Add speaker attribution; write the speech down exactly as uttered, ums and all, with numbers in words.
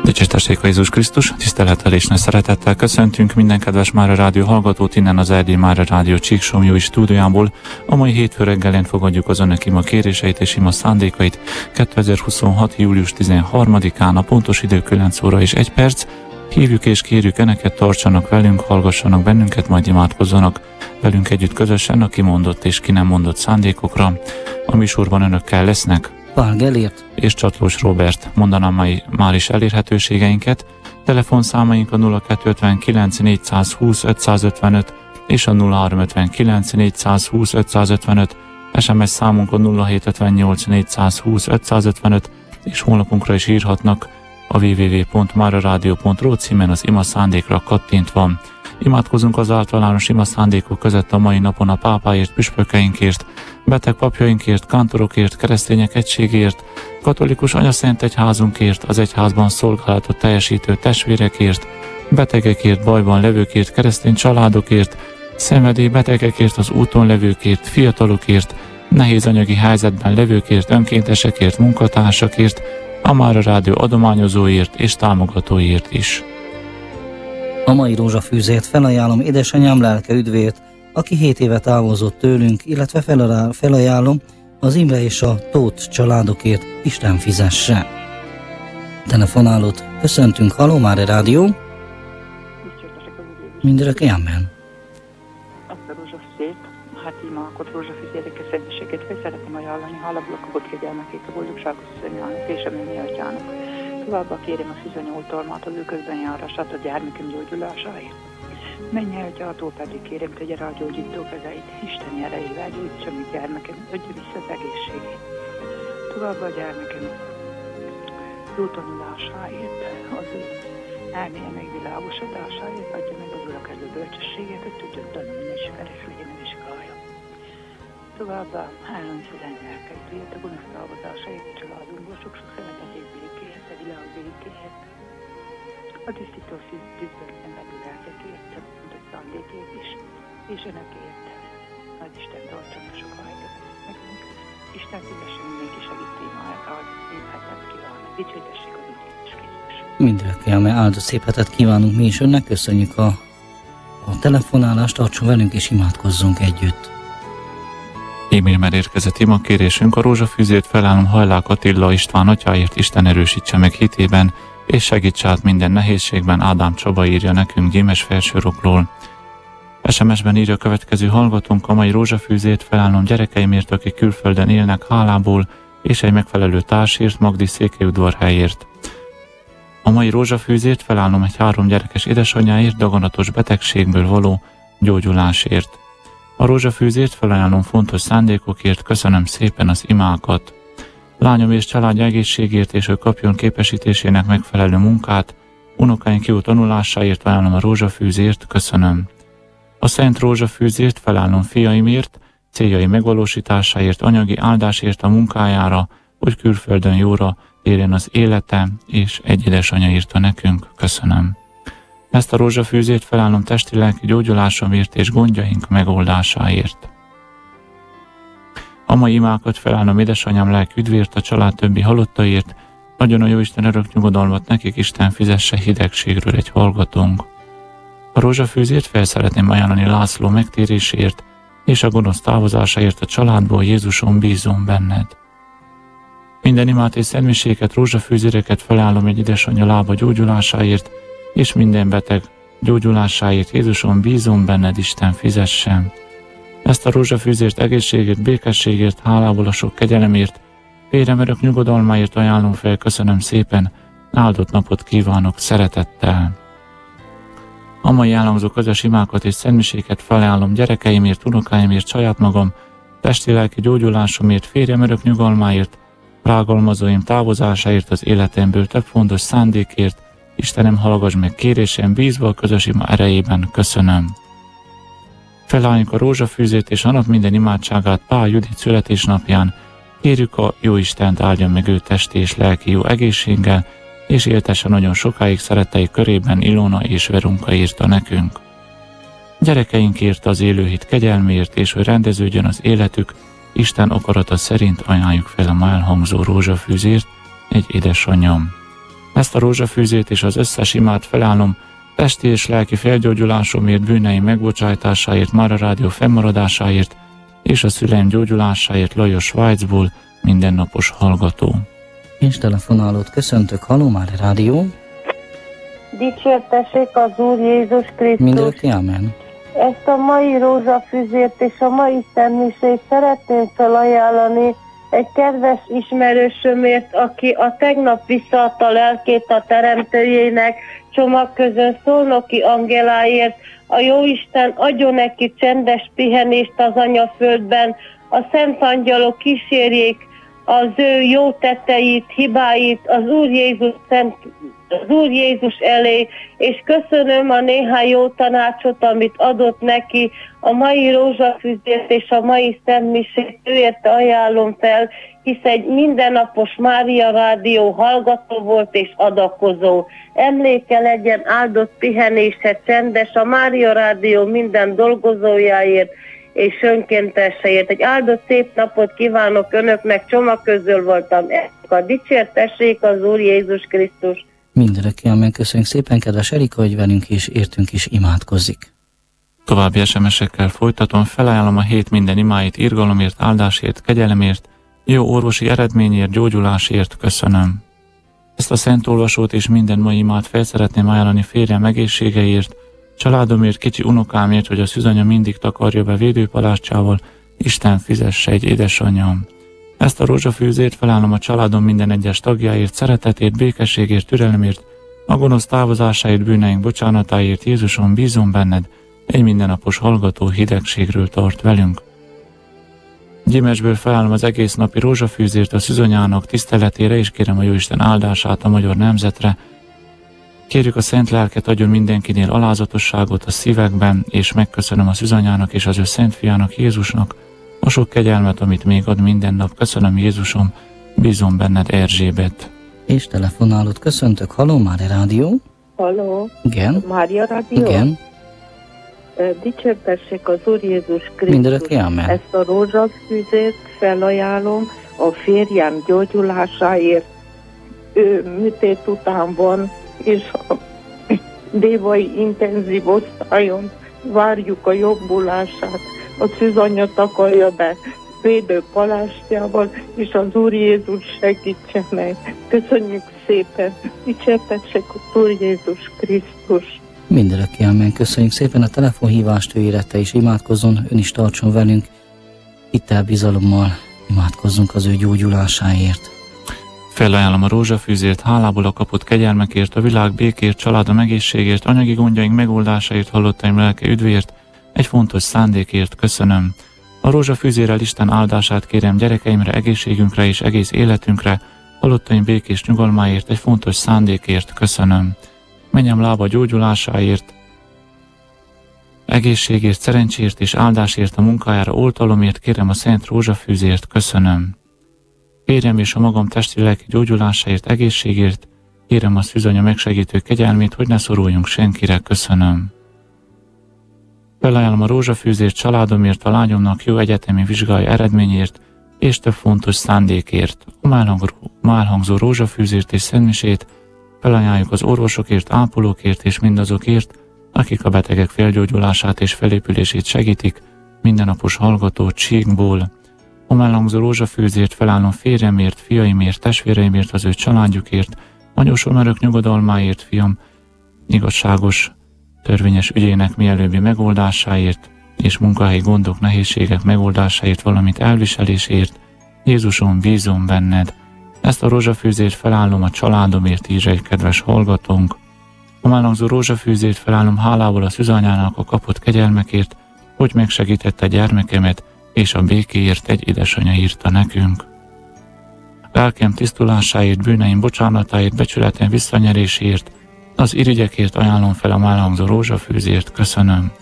Speaker 1: Dicsértessék a Jézus Krisztus, tisztelettel és szeretettel köszöntünk minden kedves Mára Rádió hallgatót innen az Erdélyi Mára Rádió Csíksomjói stúdiójából. A mai hétfő reggelén fogadjuk az önök ima kéréseit és ima szándékait. kétezer-huszonhat. július tizenharmadikán a pontos idő kilenc óra és egy perc. Hívjuk és kérjük Önöket, tartsanak velünk, hallgassanak bennünket, majd imádkozzanak velünk együtt közösen a kimondott és ki nem mondott szándékokra. A műsorban Önökkel lesznek
Speaker 2: Pál Gellért
Speaker 1: és Csatlós Róbert. Mondanám mai már is elérhetőségeinket. Telefonszámaink a nulla kettőszázötvenkilenc négyszázhúsz ötszázötvenöt és a nulla háromszázötvenkilenc négyszázhúsz ötszázötvenöt, es em es számunk a nulla hétszázötvennyolc négyszázhúsz ötszázötvenöt, és honlapunkra is írhatnak a double-u double-u double-u pont máraradio pont ro címen az ima szándékra kattintva. Imádkozunk az általános ima szándékok között a mai napon a pápáért, püspökeinkért, beteg papjainkért, kántorokért, keresztények egységért, katolikus anyaszent egyházunkért, az egyházban szolgálatot teljesítő testvérekért, betegekért, bajban levőkért, keresztény családokért, szenvedélybetegekért, az úton levőkért, fiatalokért, nehéz anyagi helyzetben levőkért, önkéntesekért, munkatársakért, a Mára Rádió adományozóért és támogatóért is.
Speaker 2: A mai rózsafűzért felajánlom édesanyám lelke üdvért, aki hét éve távozott tőlünk, illetve felajánlom az Imre és a Tóth családokért, Isten fizesse. Telefonálót köszöntünk, halló, Mára Rádió. Mindörökké, amen.
Speaker 3: Azt a rózsaszét, hát imádkozott rózsafűzéreket, szentséget fel szeretném ajánlani, hálából a kapott kegyelmekét, a boldogságos szonyának és a mennyi atyának. Továbbá kérem a szűzanyoltalmát, az ő közben járását, a gyermekem gyógyulásáért. Menj el, atyától pedig kérem, tegye rá a gyógyító kezeit, Isten erejével gyógyítsa meg gyermekem, adja vissza az egészségét. Továbbá a gyermekem jó tanulásáért, az ő elméje megvilágosodásáért, adja meg az urakező bölcsességet, hogy tudjon tanulni, és sikeres legyen a vizsgája. Továbbá ellenzi lelkeit, hogy a gonosz távozásáért a családunkból sok-sok szeretetét, békéhez, a világ békéhez, a tisztító tűzből szenvedő lelkekért, mint a szándékért is, és önökért. Nagy Isten tartson a sokáig nekünk. Isten szívesen mindenki segíti már, áldott szép hetet kívánok. Dicsőítessék az Úr Jézus Krisztus.
Speaker 2: Mindörökké, amen. Áldott szép hetet kívánunk mi is önnek, köszönjük a, a telefonálást, tartson velünk és imádkozzunk együtt.
Speaker 1: E-mailben érkezett imakérésünk, a rózsafűzért felállom Hajlák Attila István atyáért, Isten erősítse meg hitében, és segíts át minden nehézségben. Ádám Csaba írja nekünk Gyémes Felsőrokról. es em es-ben írja a következő hallgatónk: a mai rózsafűzért felállom gyerekeimért, akik külföldön élnek, hálából, és egy megfelelő társért, Magdi Székelyudvarhelyért. A mai rózsafűzért felállom egy három gyerekes édesanyáért, daganatos betegségből való gyógyulásért. A rózsafűzért felajánlom fontos szándékokért, köszönöm szépen az imákat. Lányom és családja egészségért, és ő kapjon képesítésének megfelelő munkát, unokáink jó tanulásáért ajánlom a rózsafűzért, köszönöm. A szent rózsafűzért felállom fiaimért, céljai megvalósításáért, anyagi áldásért a munkájára, hogy külföldön jóra érjen az élete, és egy édesanyja írta nekünk, köszönöm. Ezt a rózsafűzért felállom testi-lelki gyógyulásomért és gondjaink megoldásáért. A mai imákat felállom édesanyám lelki üdvért, a család többi halottaiért, nagyon a Jóisten örök nyugodalmat nekik, Isten fizesse hidegségről egy hallgatónk. A rózsafűzért fel szeretném ajánlani László megtéréséért, és a gonosz távozásáért a családból, Jézuson bízom benned. Minden imát és szentmiséget, rózsafűzéreket felállom egy édesanyja lába gyógyulásáért, és minden beteg gyógyulásáért, Jézuson bízom benned, Isten fizessen. Ezt a rózsafűzért egészségért, békességért, hálából a sok kegyelemért, félrem örök nyugodalmáért ajánlom fel, köszönöm szépen, áldott napot kívánok szeretettel. A mai elhangzó közös imákat és szentmiséget felajánlom gyerekeimért, unokáimért, saját magam, testi-lelki gyógyulásomért, férjem örök nyugalmáért, rágalmazóim távozásáért, az életemből több fontos szándékért, Istenem, hallgass meg kérésem, bízva a közös ima erejében, köszönöm. Felálljunk a rózsafűzét és a nap minden imádságát Pál Judit születésnapján, kérjük a Jóistent, áldja meg ő testi és lelki jó egészséggel, és éltesse nagyon sokáig szerettei körében, Ilona és Verunka írta nekünk. Gyerekeinkért, az élőhit kegyelmért, és hogy rendeződjön az életük, Isten akarata szerint ajánljuk fel a ma elhangzó rózsafűzért, egy édesanyám. Ezt a rózsafűzét és az összes imát felállom testi és lelki felgyógyulásomért, bűneim megbocsájtásáért, Mária Rádió fennmaradásáért és a szüleim gyógyulásáért, Lajos Svájcból, mindennapos hallgató.
Speaker 2: És telefonálót köszöntök, halló, Mária Rádió.
Speaker 4: Dicsértessék az Úr Jézus Krisztus.
Speaker 2: Mindörökké, amen.
Speaker 4: Ezt a mai rózsafüzért és a mai szentmisét szeretném felajánlani egy kedves ismerősömért, aki a tegnap visszaadta lelkét a teremtőjének, csomag közön Szolnoki Angeláért. A Jóisten adjon neki csendes pihenést az anyaföldben, a szent angyalok kísérjék az ő jó tetteit, hibáit az Úr Jézus szent az Úr Jézus elé, és köszönöm a néhány jó tanácsot, amit adott neki. A mai rózsafűzést és a mai szentmisét őért ajánlom fel, hisz egy mindennapos Mária Rádió hallgató volt és adakozó. Emléke legyen áldott pihenése, csendes a Mária Rádió minden dolgozójáért és önkénteseért. Egy áldott szép napot kívánok önöknek, csomag közül voltam. A dicsértessék az Úr Jézus Krisztus.
Speaker 2: Mindörökké, amen. Köszönjük szépen, kedves Erika, hogy velünk is értünk is imádkozzik.
Speaker 1: További es em es-ekkel folytatom, felajánlom a hét minden imáit, irgalomért, áldásért, kegyelemért, jó orvosi eredményért, gyógyulásért köszönöm. Ezt a szent olvasót és minden mai imát fel szeretném ajánlani férjem egészségeért, családomért, kicsi unokámért, hogy a szűzanya mindig takarja be védőpalástjával, Isten fizesse egy édesanyám. Ezt a rózsafűzét felállom a családom minden egyes tagjáért, szeretetért, békességért, türelemért, a gonosz távozásáért, bűneink bocsánatáért. Jézusom, bízom benned, egy mindennapos hallgató hidegségről tart velünk. Gyimesből felállom az egész napi rózsafűzért a szűzanyának tiszteletére, és kérem a Jóisten áldását a magyar nemzetre. Kérjük a szent lelket, adjon mindenkinél alázatosságot a szívekben, és megköszönöm a szűzanyának és az ő szent fiának, Jézusnak a sok kegyelmet, amit még ad minden nap. Köszönöm, Jézusom, bízom benned, Erzsébet.
Speaker 2: És telefonálót köszöntök, halló, Mária Rádió.
Speaker 4: Halló,
Speaker 2: Igen.
Speaker 4: Mária Rádió.
Speaker 2: Igen.
Speaker 4: Dicsértessék az Úr Jézus Krisztus.
Speaker 2: Mindörökké, amen.
Speaker 4: Ezt a rózsafűzét felajánlom a férjem gyógyulásáért. Ő műtét után van, és a dévai intenzív osztályon várjuk a jobbulását. A szűzanya takarja be védő palástjával, és az Úr Jézus segítse meg. Köszönjük szépen, dicsértessék az Úr Jézus Krisztus.
Speaker 2: Mindörökké, amen. Köszönjük szépen a telefonhívást, ő érette és imádkozzon, ön is tartson velünk. Hittel, bizalommal imádkozzunk az ő gyógyulásáért.
Speaker 1: Felajánlom a rózsafűzért, hálából a kapott kegyelmekért, a világ békért, családom egészségért, anyagi gondjaink megoldásáért, hallottaim lelke üdvért, egy fontos szándékért köszönöm. A rózsafűzérrel Isten áldását kérem gyerekeimre, egészségünkre és egész életünkre, halottaim békés nyugalmáért, egy fontos szándékért köszönöm. Menjem lába gyógyulásáért, egészségért, szerencsért és áldásért a munkájára, oltalomért kérem a szent rózsafűzért köszönöm. Kérem és a magam testi lelki gyógyulásáért, egészségért kérem a szűzanya megsegítő kegyelmét, hogy ne szoruljunk senkire, köszönöm. Felajánlom a rózsafűzért családomért, a lányomnak jó egyetemi vizsgai eredményért és több fontos szándékért. A málhangzó rózsafűzért és szentmisét felajánljuk az orvosokért, ápolókért és mindazokért, akik a betegek felgyógyulását és felépülését segítik, mindennapos hallgató Csíkból. A mellhangzó rózsafűzért felállom férjemért, fiaimért, testvéreimért, az ő családjukért, anyósom örök nyugodalmáért, fiam igazságos, törvényes ügyének mielőbbi megoldásáért, és munkahelyi gondok, nehézségek megoldásáért, valamint elviselésért. Jézusom, bízom benned. Ezt a rózsafűzért felállom a családomért, írja egy kedves hallgatónk. A mellhangzó rózsafűzért felállom hálával a szűzanyának a kapott kegyelmekért, hogy megsegítette gyermekemet, és a békéért egy édesanyja írta nekünk. Lelkem tisztulásáért, bűneim bocsánatáért, becsületem visszanyeréséért, az irigyekért ajánlom fel a mellhangzó rózsafűzért, köszönöm.